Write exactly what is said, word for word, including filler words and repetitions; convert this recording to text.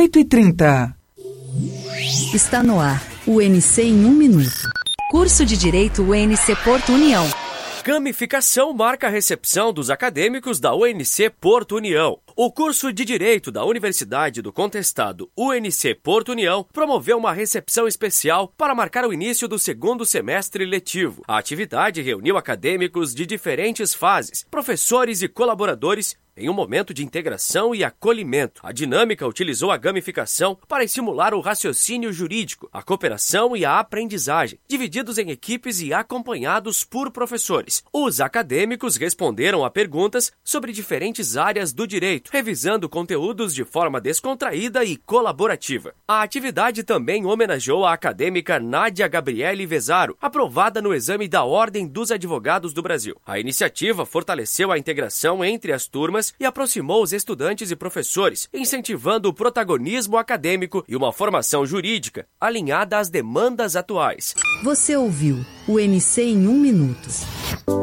oito e trinta. Está no ar, o U N C em um minuto. Curso de Direito U N C Porto União. Gamificação marca a recepção dos acadêmicos da U N C Porto União. O curso de Direito da Universidade do Contestado U N C Porto União promoveu uma recepção especial para marcar o início do segundo semestre letivo. A atividade reuniu acadêmicos de diferentes fases, professores e colaboradores, em um momento de integração e acolhimento. A dinâmica utilizou a gamificação para estimular o raciocínio jurídico, a cooperação e a aprendizagem, divididos em equipes e acompanhados por professores. Os acadêmicos responderam a perguntas sobre diferentes áreas do direito, revisando conteúdos de forma descontraída e colaborativa. A atividade também homenageou a acadêmica Nádia Gabriele Vezaro, aprovada no exame da Ordem dos Advogados do Brasil. A iniciativa fortaleceu a integração entre as turmas e aproximou os estudantes e professores, incentivando o protagonismo acadêmico e uma formação jurídica alinhada às demandas atuais. Você ouviu o U N C em um minuto.